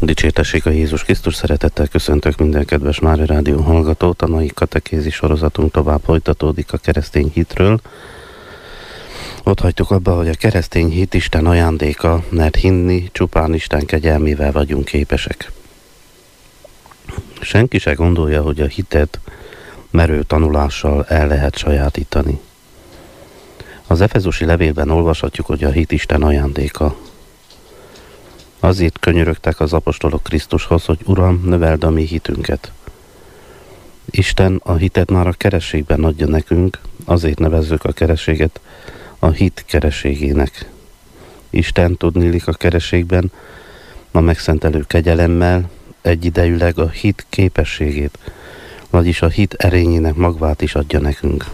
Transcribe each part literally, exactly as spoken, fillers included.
Dicsértessék a Jézus Krisztus, szeretettel köszöntök minden kedves Mária Rádió hallgatót. A mai katekézi sorozatunk tovább folytatódik a keresztény hitről. Ott hagytuk abba, hogy a keresztény hit Isten ajándéka, mert hinni csupán Isten kegyelmével vagyunk képesek. Senki se gondolja, hogy a hitet merő tanulással el lehet sajátítani. Az efezusi levélben olvashatjuk, hogy a hit Isten ajándéka. Azért könyörögtek az apostolok Krisztushoz, hogy Uram, növeld a mi hitünket. Isten a hitet már a kerességben adja nekünk, azért nevezzük a kerességet a hit kerességének. Isten tudniillik a kerességben a megszentelő kegyelemmel egyidejűleg a hit képességét, vagyis a hit erényének magvát is adja nekünk.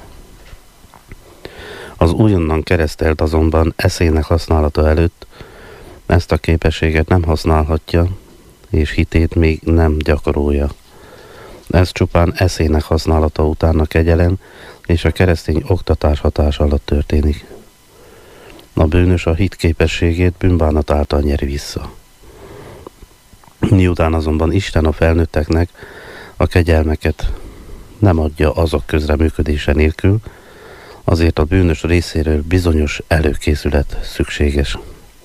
Az újonnan keresztelt azonban eszének használata előtt ezt a képességet nem használhatja, és hitét még nem gyakorolja. Ez csupán eszének használata után a kegyelem és a keresztény oktatás hatása alatt történik. A bűnös a hit képességét bűnbánat által nyeri vissza. Miután azonban Isten a felnőtteknek a kegyelmeket nem adja azok közreműködése nélkül, azért a bűnös részéről bizonyos előkészület szükséges.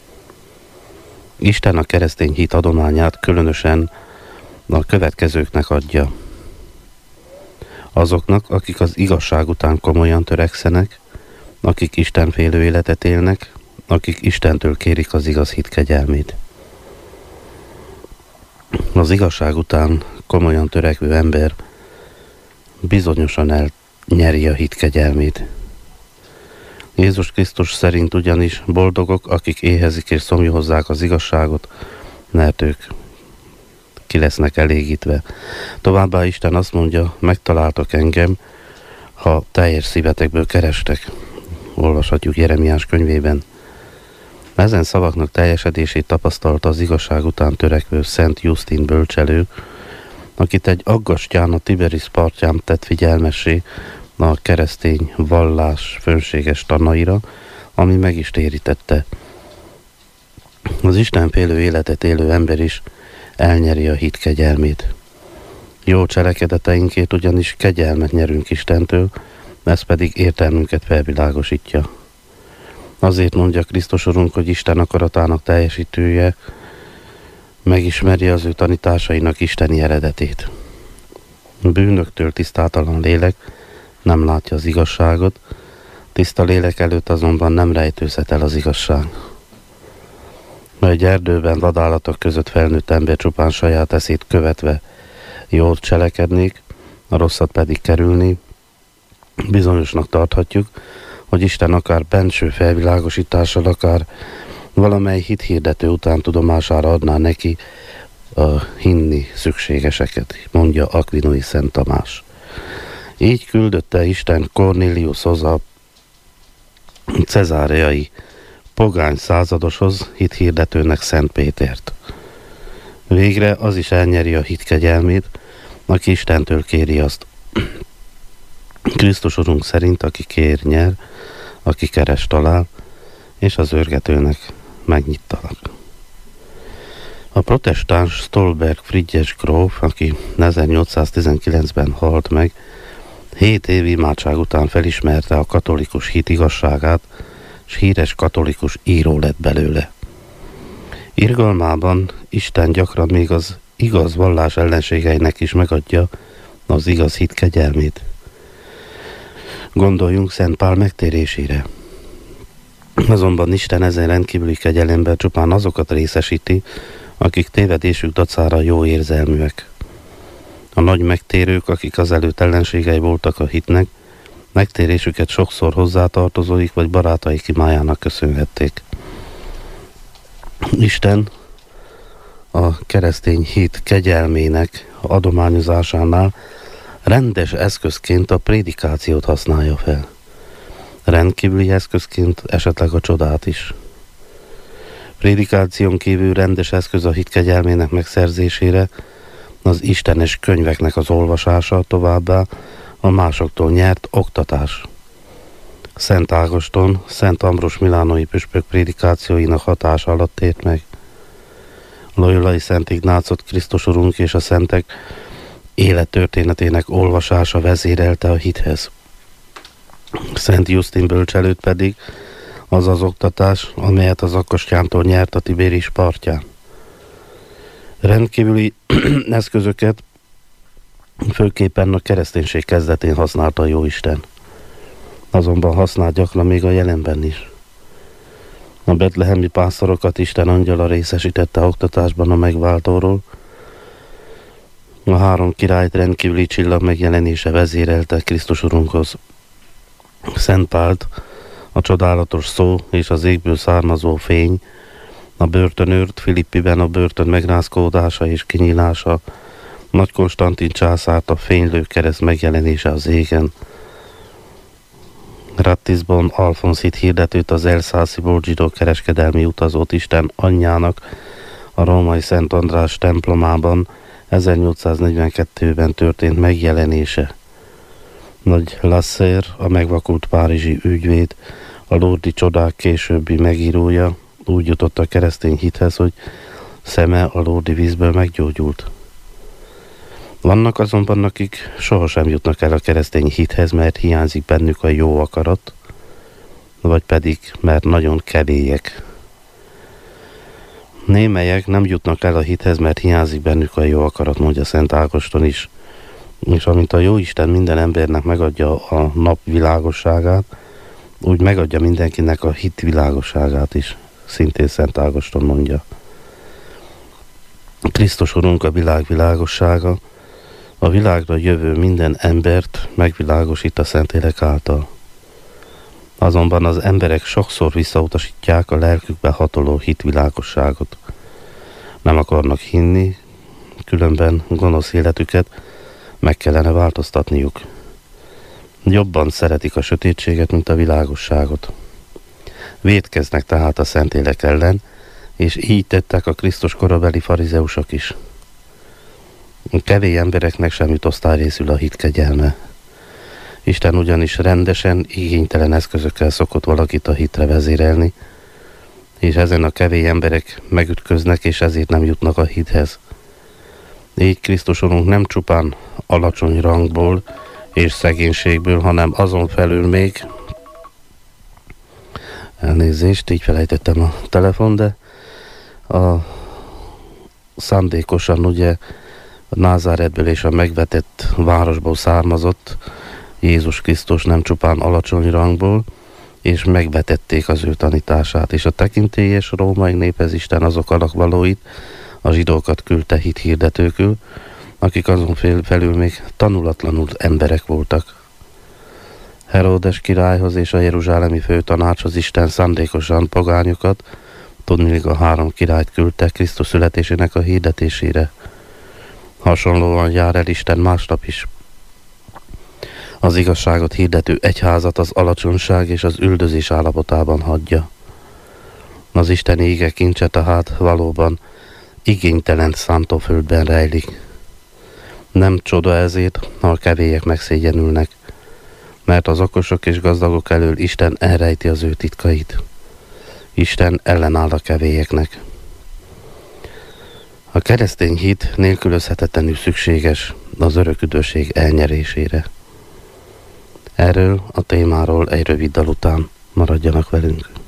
Isten a keresztény hit adományát különösen a következőknek adja. Azoknak, akik az igazság után komolyan törekszenek, akik istenfélő életet élnek, akik Istentől kérik az igaz hit kegyelmét. Az igazság után komolyan törekvő ember bizonyosan elnyeri a hit kegyelmét. Jézus Krisztus szerint ugyanis boldogok, akik éhezik és szomjahozzák az igazságot, mert ők ki lesznek elégítve. Továbbá Isten azt mondja, megtaláltok engem, ha teljes szívetekből kerestek. Olvashatjuk Jeremiás könyvében. Ezen szavaknak teljesedését tapasztalta az igazság után törekvő Szent Justin bölcselő, akit egy aggastyán a Tiberis partján tett figyelmessé a keresztény vallás fönséges tanaira, ami meg is térítette. Az istenfélő életet élő ember is elnyeri a hit kegyelmét. Jó cselekedeteinkért ugyanis kegyelmet nyerünk Istentől, ez pedig értelmünket felvilágosítja. Azért mondja Krisztus Urunk, hogy Isten akaratának teljesítője megismeri az ő tanításainak isteni eredetét. Bűnöktől tisztátalan lélek nem látja az igazságot, tiszta lélek előtt azonban nem rejtőzhet el az igazság. Egy erdőben vadállatok között felnőtt ember csupán saját eszét követve jót cselekednék, a rosszat pedig kerülni, bizonyosnak tarthatjuk, hogy Isten akár benső felvilágosítással, akár valamely hithirdető után tudomására adná neki a hinni szükségeseket, mondja Akvinói Szent Tamás. Így küldötte Isten Kornéliushoz, a cezáreai pogány századoshoz, hithirdetőnek Szent Pétert. Végre az is elnyeri a hit kegyelmét, aki Istentől kéri azt. Krisztus Urunk szerint, aki kér, nyer, aki keres, talál, és az őrgetőnek megnyittanak. A protestáns Stolberg Frigyes gróf, aki ezernyolcszáztizenkilencben halt meg, hét év imádság után felismerte a katolikus hit igazságát, s híres katolikus író lett belőle. Irgalmában Isten gyakran még az igaz vallás ellenségeinek is megadja az igaz hit kegyelmét. Gondoljunk Szent Pál megtérésére. Azonban Isten ezen rendkívüli kegyelemben csupán azokat részesíti, akik tévedésük dacára jó érzelműek. A nagy megtérők, akik azelőtt ellenségei voltak a hitnek, megtérésüket sokszor hozzátartozóik vagy barátaik imájának köszönhették. Isten a keresztény hit kegyelmének adományozásánál rendes eszközként a prédikációt használja fel. Rendkívüli eszközként esetleg a csodát is. Prédikáción kívül rendes eszköz a hit kegyelmének megszerzésére az istenes könyveknek az olvasása, továbbá a másoktól nyert oktatás. Szent Ágoston, Szent Ambrus milánói püspök prédikációinak hatása alatt ért meg. Loyolai Szent Ignácot Krisztus Urunk és a szentek élettörténetének olvasása vezérelte a hithez. Szent Justin bölcselőt pedig az az oktatás, amelyet az Akkastyántól nyert a Tibéris partján. Rendkívüli eszközöket főképpen a kereszténység kezdetén használta a Jóisten. Azonban használt gyakran még a jelenben is. A betlehemi pásztorokat Isten angyala részesítette oktatásban a megváltóról. A három királyt rendkívüli csillag megjelenése vezérelte Krisztus Urunkhoz. Szent Pált, a csodálatos szó és az égből származó fény, a börtönőrt Filippiben a börtön megrázkódása és kinyílása, Nagy Konstantin császárt a fénylő kereszt megjelenése az égen, Ratisbon Alfonszit hirdetőt az Elszászi zsidó kereskedelmi utazót Isten anyjának a római Szent András templomában ezernyolcszáznegyvenkettőben történt megjelenése. Nagy Lasser, a megvakult párizsi ügyvéd, a Lourdes csodák későbbi megírója úgy jutott a keresztény hithez, hogy szeme a Lourdes vízből meggyógyult. Vannak azonban, akik sohasem jutnak el a keresztény hithez, mert hiányzik bennük a jó akarat, vagy pedig mert nagyon kedélyek. Némelyek nem jutnak el a hithez, mert hiányzik bennük a jó akarat, mondja Szent Ágoston is. És amint a Jóisten minden embernek megadja a nap világosságát, úgy megadja mindenkinek a hit világosságát is, szintén Szent Ágoston mondja. Krisztus Urunk a világ világossága, a világra jövő minden embert megvilágosít a Szentlélek által. Azonban az emberek sokszor visszautasítják a lelkükbe hatoló hitvilágosságot. Nem akarnak hinni, különben gonosz életüket meg kellene változtatniuk. Jobban szeretik a sötétséget, mint a világosságot. Vétkeznek tehát a Szentlélek ellen, és így tettek a Krisztus korabeli farizeusok is. Kevés embereknek sem jut osztályrészül a hit kegyelme. Isten ugyanis rendesen, igénytelen eszközökkel szokott valakit a hitre vezérelni, és ezen a kevés emberek megütköznek, és ezért nem jutnak a hithez. Így Krisztus Urunk nem csupán alacsony rangból és szegénységből, hanem azon felül még, elnézést, így felejtettem a telefon, de a szándékosan ugye a Názáretből és a megvetett városból származott Jézus Krisztus nem csupán alacsony rangból, és megvetették az ő tanítását, és a tekintélyes római néphez Isten azok alakvalóit, a zsidókat küldte hit hirdetőkül, akik azon felül még tanulatlanul emberek voltak. Heródes királyhoz és a jeruzsálemi főtanácshoz Isten szándékosan pogányokat, tudniillik a három királyt küldte Krisztus születésének a hirdetésére. Hasonlóan jár el Isten másnap is. Az igazságot hirdető egyházat az alacsonyság és az üldözés állapotában hagyja. Az Isten ége kincse tehát valóban igénytelen szántóföldben rejlik. Nem csoda ezért, ha a kevélyek megszégyenülnek, mert az okosok és gazdagok elől Isten elrejti az ő titkait. Isten ellenáll a kevélyeknek. A keresztény hit nélkülözhetetlenül szükséges az örök üdvösség elnyerésére. Erről a témáról egy rövid dal után maradjanak velünk.